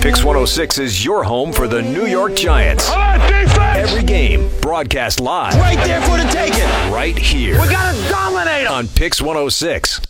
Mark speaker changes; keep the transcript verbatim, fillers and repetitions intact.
Speaker 1: Pix one oh six is your home for the New York Giants. Every game broadcast live.
Speaker 2: Right there for the taking.
Speaker 1: Right here.
Speaker 2: We got to dominate them.
Speaker 1: On Pix one oh six.